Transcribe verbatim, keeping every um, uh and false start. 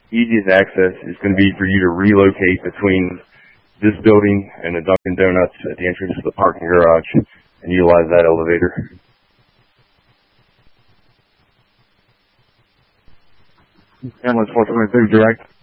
easiest access is going to be for you to relocate between this building and the Dunkin' Donuts at the entrance to the parking garage and utilize that elevator. Ambulance four twenty-two, direct.